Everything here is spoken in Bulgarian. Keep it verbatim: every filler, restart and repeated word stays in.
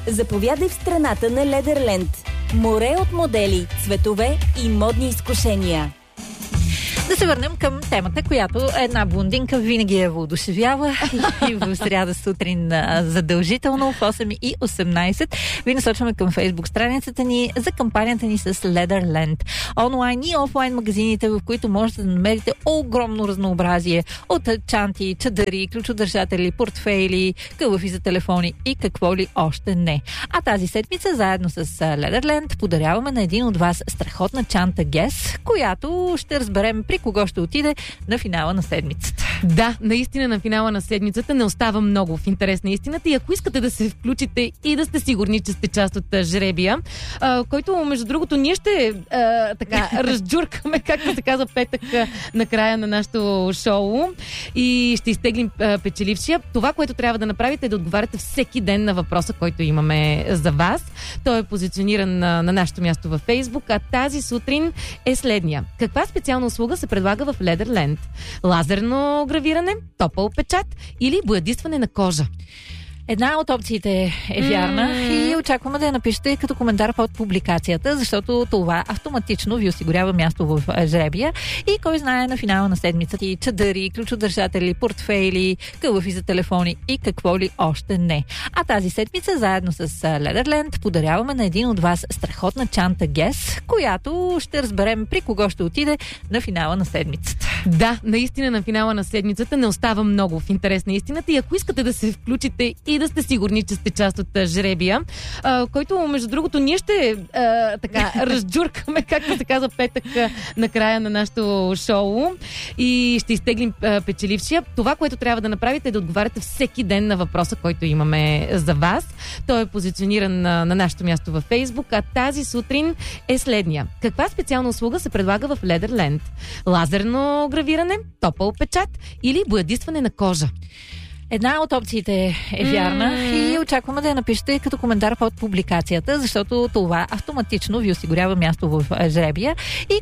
Заповядай в страната на Ледерленд. Море от модели, цветове и модни изкушения. Да се върнем към темата, която една блондинка винаги е воодушевява и в сряда сутрин задължително в осем и осемнайсет ви насочваме към Фейсбук страницата ни за кампанията ни с Leatherland. Онлайн и офлайн магазините, в които можете да намерите огромно разнообразие от чанти, чадъри, ключодържатели, портфейли, кълъфи за телефони и какво ли още не. А тази седмица заедно с Leatherland подаряваме на един от вас страхотна чанта Guess, която ще разберем при кого ще отиде на финала на седмицата. Да, наистина на финала на седмицата не остава много в интерес на истината и ако искате да се включите и да сте сигурни, че сте част от жребия, а, който между другото ние ще а, така разджуркаме, както се казва петък на края на нашото шоу и ще изтеглим а, печелившия. Това, което трябва да направите е да отговаряте всеки ден на въпроса, който имаме за вас. Той е позициониран на, на нашето място във Фейсбук, а тази сутрин е следния. Каква специална услуга се предлага в Leatherland? Лазерно гравиране, топъл печат или боядисване на кожа? Една от опциите е вярна mm. и очакваме да я напишете като коментар под публикацията, защото това автоматично ви осигурява място в жребия и кой знае на финала на седмицата и чадъри, ключодържатели, портфейли, кълъфи за телефони и какво ли още не. А тази седмица заедно с Leatherland подаряваме на един от вас страхотна чанта Guess, която ще разберем при кого ще отиде на финала на седмицата. Да, наистина на финала на седмицата не остава много в интерес на истината и ако искате да се включите и да сте сигурни, че сте част от жребия, а, който между другото ние ще а, така разджуркаме, както се казва петък на края на нашото шоу и ще изтеглим а, печелившия. Това, което трябва да направите е да отговаряте всеки ден на въпроса, който имаме за вас. Той е позициониран на, на нашето място във Фейсбук, а тази сутрин е следния. Каква специална услуга се предлага в Leatherland? Лазерно гравиране, топъл печат или боядисване на кожа? Една от опциите е вярна mm. и очакваме да я напишете като коментар под публикацията, защото това автоматично ви осигурява място в жребия и